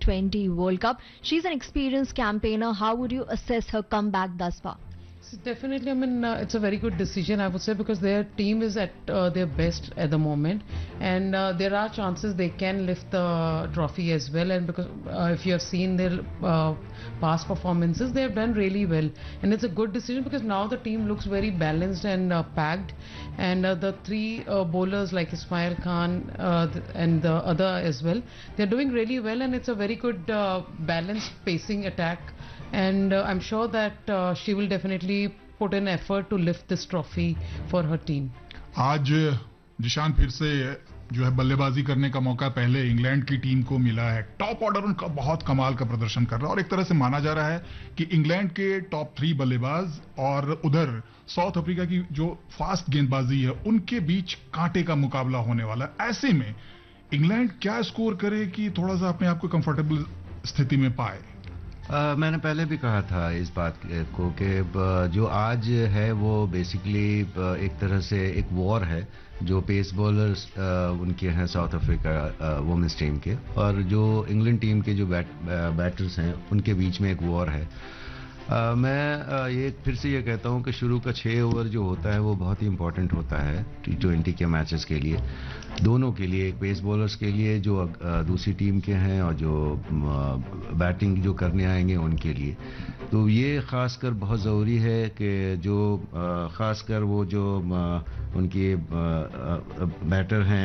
T20 World Cup. She's an experienced campaigner. How would you assess her comeback thus far? Definitely, I mean, it's a very good decision, I would say, because their team is at their best at the moment, and there are chances they can lift the trophy as well. And because if you have seen their past performances, they have done really well, and it's a good decision because now the team looks very balanced and packed, and the three bowlers like Ismail Khan and the other as well, they're doing really well, and it's a very good balanced pacing attack. And I'm sure that she will definitely put in effort to lift this trophy for her team. आज जिशान फिर से जो है बल्लेबाजी करने का मौका पहले इंग्लैंड की टीम को मिला है। टॉप ऑर्डर उनका बहुत कमाल का प्रदर्शन कर रहा है और एक तरह से माना जा रहा है कि इंग्लैंड के टॉप 3 बल्लेबाज और उधर साउथ अफ्रीका की जो फास्ट गेंदबाजी है उनके बीच कांटे का मुकाबला होने वाला है। ऐसे में इंग्लैंड क्या स्कोर करे कि थोड़ा सा अपने आप को कंफर्टेबल स्थिति में पाए? मैंने पहले भी कहा था इस बात को कि जो आज है वो बेसिकली एक तरह से एक वॉर है जो पेस बॉलर्स उनके हैं साउथ अफ्रीका वुमेन्स टीम के, और जो इंग्लैंड टीम के जो बैटर्स हैं उनके बीच में एक वॉर है। मैं ये फिर से ये कहता हूँ कि शुरू का 6 ओवर जो होता है वो बहुत ही इंपॉर्टेंट होता है T20 के मैचेस के लिए, दोनों के लिए, एक पेस बॉलर्स के लिए जो दूसरी टीम के हैं और जो बैटिंग जो करने आएंगे उनके लिए। तो ये खासकर बहुत ज़रूरी है कि जो खासकर वो जो उनके बैटर हैं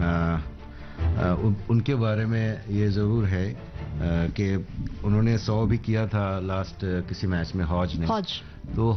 उनके बारे में ये ज़रूर है कि उन्होंने 100 भी किया था लास्ट किसी मैच में हॉज ने। तो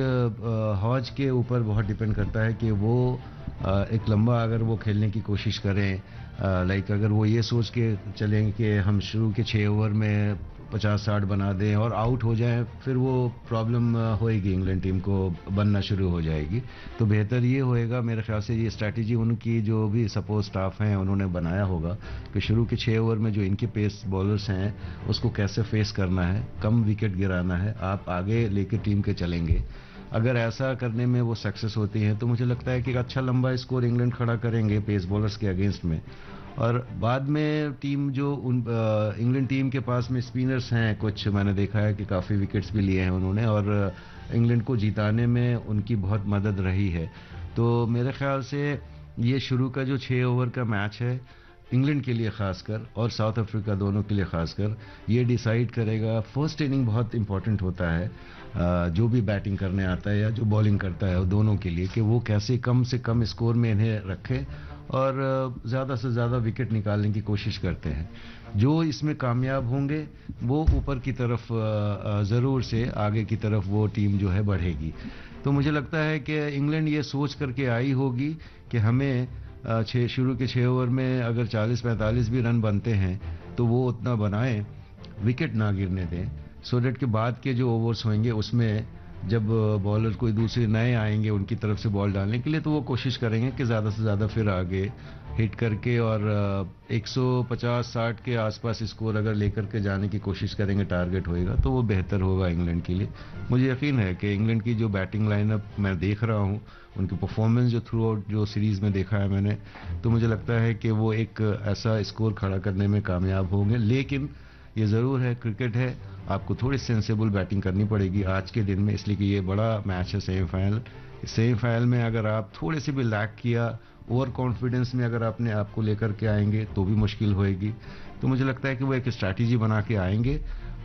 हॉज के ऊपर बहुत डिपेंड करता है कि वो एक लंबा अगर वो खेलने की कोशिश करें, लाइक अगर वो ये सोच के चलें कि हम शुरू के 6 ओवर में 50-60 बना दें और आउट हो जाएं, फिर वो प्रॉब्लम होएगी, इंग्लैंड टीम को बनना शुरू हो जाएगी। तो बेहतर ये होएगा मेरे ख्याल से, ये स्ट्रैटेजी उनकी जो भी सपोर्ट स्टाफ हैं उन्होंने बनाया होगा कि शुरू के 6 ओवर में जो इनके पेस बॉलर्स हैं उसको कैसे फेस करना है, कम विकेट गिराना है, आप आगे लेके टीम के चलेंगे। अगर ऐसा करने में वो सक्सेस होती है तो मुझे लगता है कि एक अच्छा लंबा स्कोर इंग्लैंड खड़ा करेंगे पेस बॉलर्स के अगेंस्ट में। और बाद में टीम जो इंग्लैंड टीम के पास में स्पिनर्स हैं कुछ, मैंने देखा है कि काफ़ी विकेट्स भी लिए हैं उन्होंने और इंग्लैंड को जिताने में उनकी बहुत मदद रही है। तो मेरे ख्याल से ये शुरू का जो 6 ओवर का मैच है इंग्लैंड के लिए खासकर और साउथ अफ्रीका दोनों के लिए खासकर, ये डिसाइड करेगा। फर्स्ट इनिंग बहुत इंपॉर्टेंट होता है जो भी बैटिंग करने आता है या जो बॉलिंग करता है दोनों के लिए, कि वो कैसे कम से कम स्कोर में इन्हें रखें और ज़्यादा से ज़्यादा विकेट निकालने की कोशिश करते हैं। जो इसमें कामयाब होंगे वो ऊपर की तरफ ज़रूर से आगे की तरफ वो टीम जो है बढ़ेगी। तो मुझे लगता है कि इंग्लैंड ये सोच करके आई होगी कि हमें शुरू के 6 ओवर में अगर 40-45 भी रन बनते हैं तो वो उतना बनाएं, विकेट ना गिरने दें, सो डेट के बाद के जो ओवर्स होंगे उसमें जब बॉलर कोई दूसरे नए आएंगे उनकी तरफ से बॉल डालने के लिए तो वो कोशिश करेंगे कि ज़्यादा से ज़्यादा फिर आगे हिट करके और 150-60 के आसपास स्कोर अगर लेकर के जाने की कोशिश करेंगे, टारगेट होएगा तो वो बेहतर होगा इंग्लैंड के लिए। मुझे यकीन है कि इंग्लैंड की जो बैटिंग लाइनअप मैं देख रहा हूँ, उनकी परफॉर्मेंस जो थ्रू आउट जो सीरीज़ में देखा है मैंने, तो मुझे लगता है कि वो एक ऐसा स्कोर खड़ा करने में कामयाब होंगे। लेकिन ये ज़रूर है, क्रिकेट है, आपको थोड़ी सेंसेबल बैटिंग करनी पड़ेगी आज के दिन में, इसलिए कि ये बड़ा मैच है सेमीफाइनल में अगर आप थोड़े से भी लैक किया, ओवर कॉन्फिडेंस में अगर आपने आपको लेकर के आएंगे तो भी मुश्किल होएगी। तो मुझे लगता है कि वो एक स्ट्रैटेजी बना के आएंगे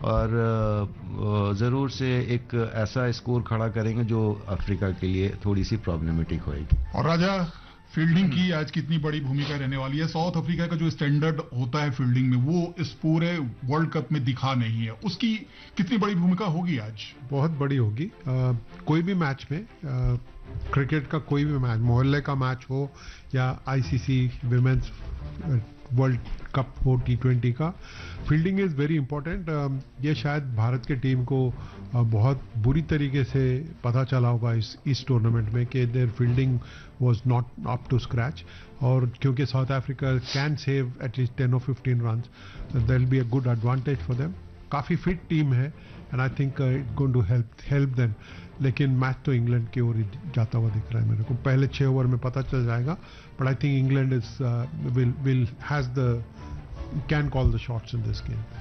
और ज़रूर से एक ऐसा स्कोर खड़ा करेंगे जो अफ्रीका के लिए थोड़ी सी प्रॉब्लमेटिक होएगी। और राजा, फील्डिंग की आज कितनी बड़ी भूमिका रहने वाली है? साउथ अफ्रीका का जो स्टैंडर्ड होता है फील्डिंग में वो इस पूरे वर्ल्ड कप में दिखा नहीं है, उसकी कितनी बड़ी भूमिका होगी आज? बहुत बड़ी होगी। कोई भी मैच में, क्रिकेट का कोई भी मैच, मोहल्ले का मैच हो या आईसीसी विमेंस वर्ल्ड कप हो T20 का, फील्डिंग इज़ वेरी इंपॉर्टेंट। ये शायद भारत के टीम को बहुत बुरी तरीके से पता चला होगा इस टूर्नामेंट में कि there fielding was not up to scratch, और क्योंकि south Africa can save at least 10 or 15 run, there will be a good advantage for them. काफ़ी फिट टीम है and I think it going to help them. लेकिन match तो England की ओर ही जाता हुआ दिख रहा है मेरे को। पहले 6 ओवर में पता चल जाएगा, but I think England is will has the can call the shots in this game.